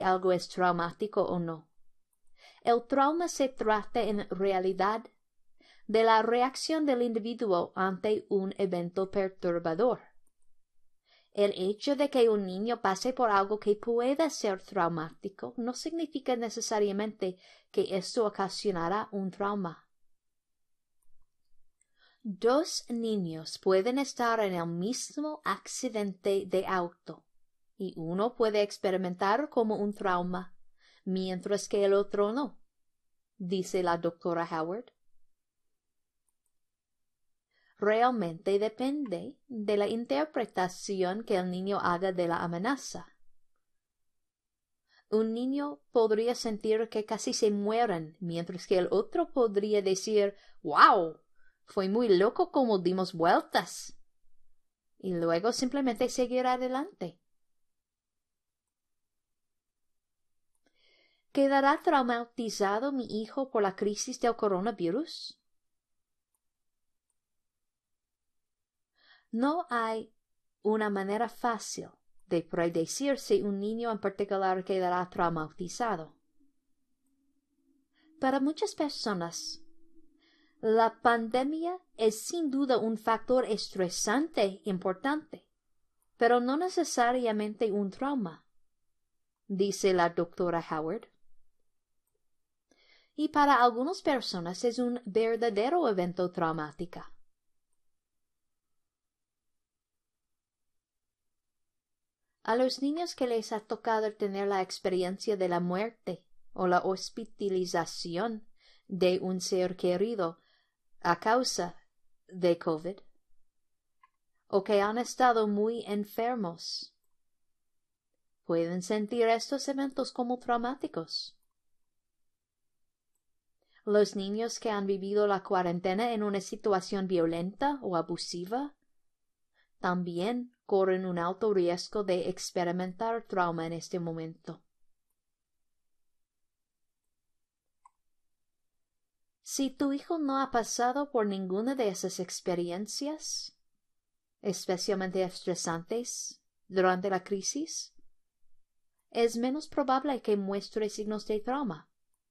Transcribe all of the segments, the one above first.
algo es traumático o no. El trauma se trata en realidad de la reacción del individuo ante un evento perturbador. El hecho de que un niño pase por algo que pueda ser traumático no significa necesariamente que esto ocasionará un trauma. Dos niños pueden estar en el mismo accidente de auto y uno puede experimentar como un trauma, mientras que el otro no, dice la doctora Howard. Realmente depende de la interpretación que el niño haga de la amenaza. Un niño podría sentir que casi se mueren, mientras que el otro podría decir, ¡Wow! Fue muy loco como dimos vueltas. Y luego simplemente seguir adelante. ¿Quedará traumatizado mi hijo por la crisis del coronavirus? No hay una manera fácil de predecir si un niño en particular quedará traumatizado. Para muchas personas, la pandemia es sin duda un factor estresante importante, pero no necesariamente un trauma, dice la doctora Howard. Y para algunas personas es un verdadero evento traumático. A los niños que les ha tocado tener la experiencia de la muerte o la hospitalización de un ser querido a causa de COVID, o que han estado muy enfermos, pueden sentir estos eventos como traumáticos. Los niños que han vivido la cuarentena en una situación violenta o abusiva también corren un alto riesgo de experimentar trauma en este momento. Si tu hijo no ha pasado por ninguna de esas experiencias, especialmente estresantes, durante la crisis, es menos probable que muestre signos de trauma.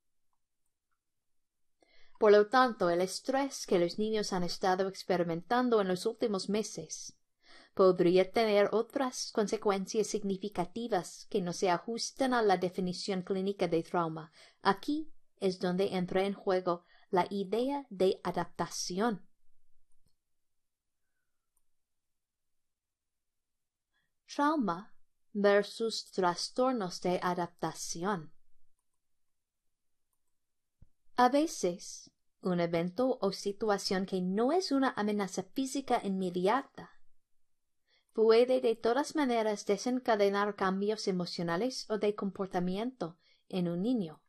Por lo tanto, el estrés que los niños han estado experimentando en los últimos meses podría tener otras consecuencias significativas que no se ajustan a la definición clínica de trauma. Aquí es donde entra en juego la idea de adaptación. Trauma versus trastornos de adaptación. A veces, un evento o situación que no es una amenaza física inmediata puede de todas maneras desencadenar cambios emocionales o de comportamiento en un niño.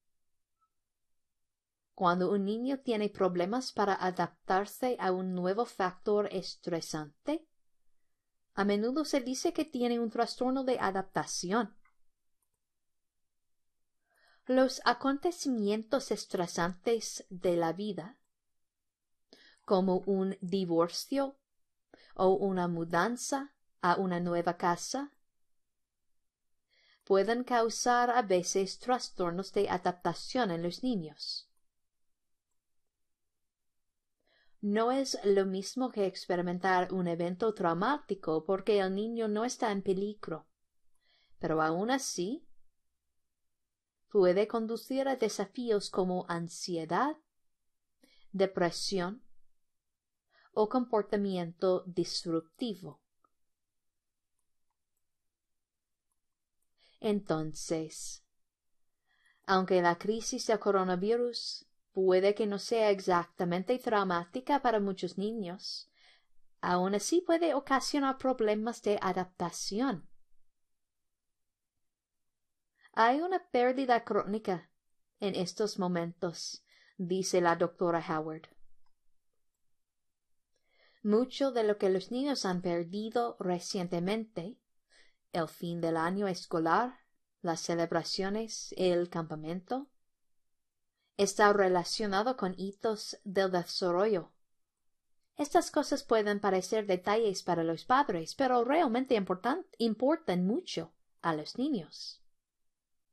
Cuando un niño tiene problemas para adaptarse a un nuevo factor estresante, a menudo se dice que tiene un trastorno de adaptación. Los acontecimientos estresantes de la vida, como un divorcio o una mudanza a una nueva casa, pueden causar a veces trastornos de adaptación en los niños. No es lo mismo que experimentar un evento traumático porque el niño no está en peligro, pero aún así puede conducir a desafíos como ansiedad, depresión o comportamiento disruptivo. Entonces, aunque la crisis del coronavirus puede que no sea exactamente traumática para muchos niños, aún así puede ocasionar problemas de adaptación. Hay una pérdida crónica en estos momentos, dice la doctora Howard. Mucho de lo que los niños han perdido recientemente, el fin del año escolar, las celebraciones, el campamento, está relacionado con hitos del desarrollo. Estas cosas pueden parecer detalles para los padres, pero realmente importan mucho a los niños.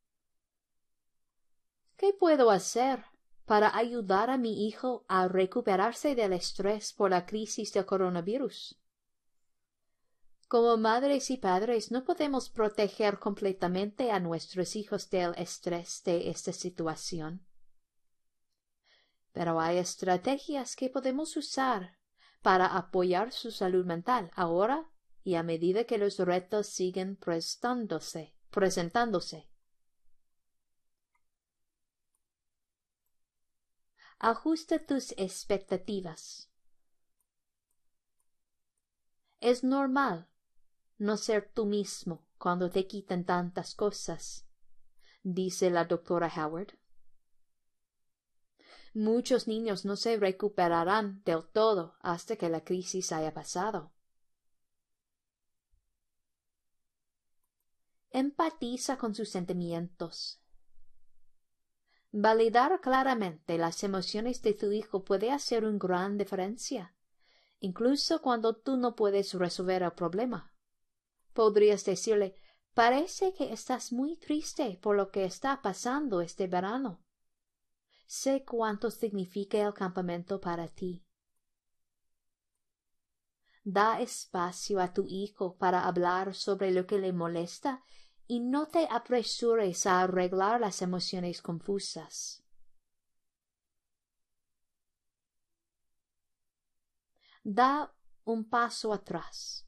¿Qué puedo hacer para ayudar a mi hijo a recuperarse del estrés por la crisis del coronavirus? Como madres y padres no podemos proteger completamente a nuestros hijos del estrés de esta situación. Pero hay estrategias que podemos usar para apoyar su salud mental ahora y a medida que los retos siguen presentándose. Ajusta tus expectativas. Es normal no ser tú mismo cuando te quitan tantas cosas, dice la doctora Howard. Muchos niños no se recuperarán del todo hasta que la crisis haya pasado. Empatiza con sus sentimientos. Validar claramente las emociones de tu hijo puede hacer una gran diferencia, incluso cuando tú no puedes resolver el problema. Podrías decirle, parece que estás muy triste por lo que está pasando este verano. Sé cuánto significa el campamento para ti. Da espacio a tu hijo para hablar sobre lo que le molesta y no te apresures a arreglar las emociones confusas. Da un paso atrás.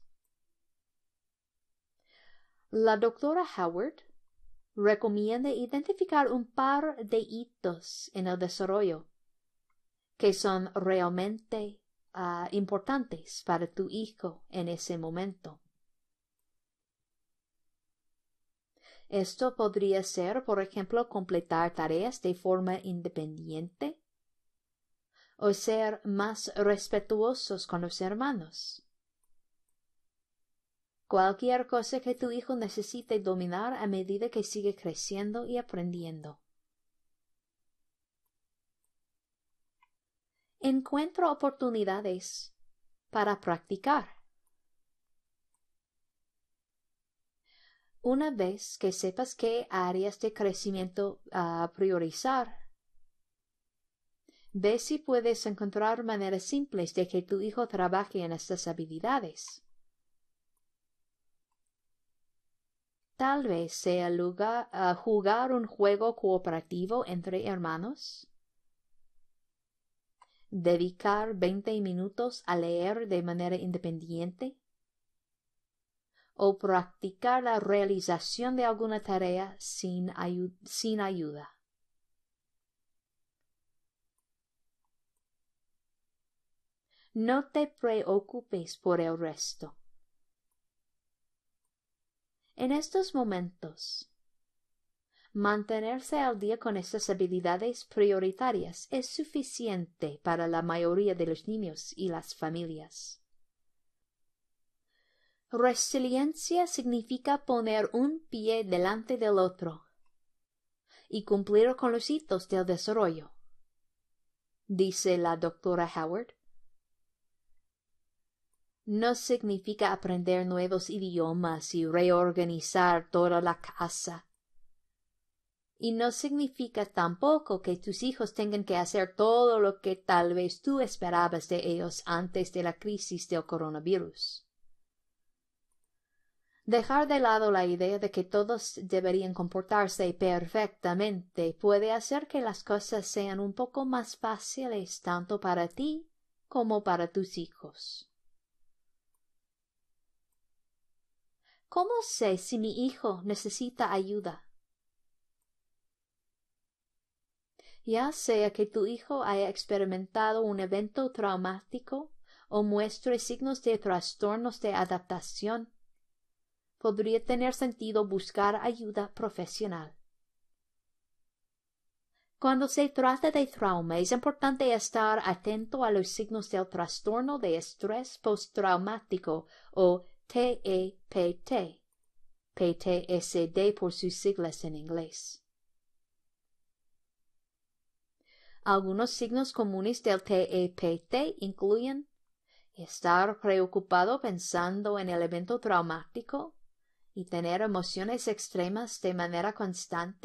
La doctora Howard recomienda identificar un par de hitos en el desarrollo que son realmente importantes para tu hijo en ese momento. Esto podría ser, por ejemplo, completar tareas de forma independiente o ser más respetuosos con los hermanos. Cualquier cosa que tu hijo necesite dominar a medida que sigue creciendo y aprendiendo. Encuentra oportunidades para practicar. Una vez que sepas qué áreas de crecimiento priorizar, ve si puedes encontrar maneras simples de que tu hijo trabaje en estas habilidades. Tal vez sea jugar un juego cooperativo entre hermanos, dedicar 20 minutos a leer de manera independiente, o practicar la realización de alguna tarea sin ayuda. No te preocupes por el resto. En estos momentos, mantenerse al día con estas habilidades prioritarias es suficiente para la mayoría de los niños y las familias. Resiliencia significa poner un pie delante del otro y cumplir con los hitos del desarrollo, dice la doctora Howard. No significa aprender nuevos idiomas y reorganizar toda la casa. Y no significa tampoco que tus hijos tengan que hacer todo lo que tal vez tú esperabas de ellos antes de la crisis del coronavirus. Dejar de lado la idea de que todos deberían comportarse perfectamente puede hacer que las cosas sean un poco más fáciles tanto para ti como para tus hijos. ¿Cómo sé si mi hijo necesita ayuda? Ya sea que tu hijo haya experimentado un evento traumático o muestre signos de trastornos de adaptación, podría tener sentido buscar ayuda profesional. Cuando se trata de trauma, es importante estar atento a los signos del trastorno de estrés postraumático o TEPT, PTSD por sus siglas en inglés. Algunos signos comunes del TEPT incluyen estar preocupado pensando en el evento traumático y tener emociones extremas de manera constante,